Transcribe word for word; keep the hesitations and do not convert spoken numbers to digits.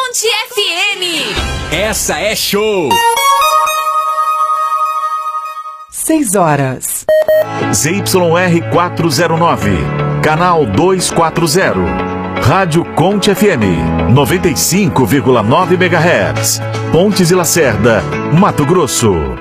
Conte F M. Essa é show. Seis horas. Z Y R quatrocentos e nove, canal duzentos e quarenta. Rádio Conte F M, noventa e cinco vírgula nove megahertz. Pontes e Lacerda, Mato Grosso.